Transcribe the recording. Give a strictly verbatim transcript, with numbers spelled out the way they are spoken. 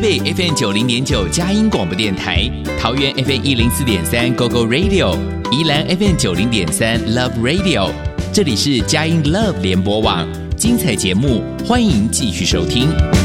北 F M 九零点九佳音广播电台，桃园 F M 一零四点三 Go Go Radio， 宜兰 F M 九零点三 Love Radio， 这里是佳音 Love 联播网，精彩节目欢迎继续收听。